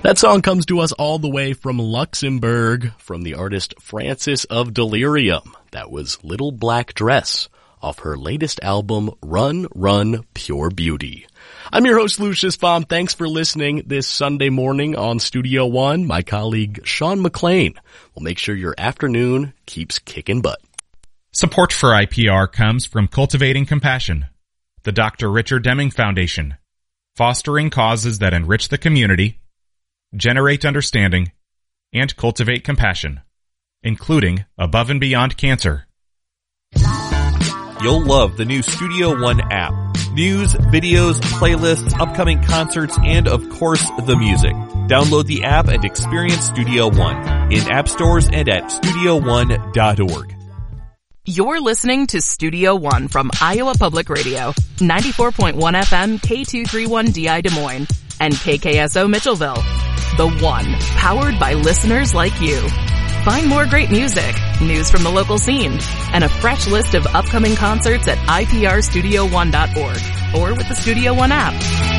That song comes to us all the way from Luxembourg, from the artist Frances of Delirium. That was Little Black Dress, off her latest album, Run, Run, Pure Beauty. I'm your host, Lucius Baum. Thanks for listening this Sunday morning on Studio One. My colleague, Sean McLean, will make sure your afternoon keeps kicking butt. Support for IPR comes from Cultivating Compassion, the Dr. Richard Deming Foundation, fostering causes that enrich the community, generate understanding, and cultivate compassion, including Above and Beyond Cancer. You'll love the new Studio One app. News, videos, playlists, upcoming concerts, and of course, the music. Download the app and experience Studio One in app stores and at studio1.org. You're listening to Studio One from Iowa Public Radio, 94.1 FM, K231DI Des Moines, and KKSO Mitchellville. The One, powered by listeners like you. Find more great music, news from the local scene, and a fresh list of upcoming concerts at iprstudio1.org or with the Studio One app.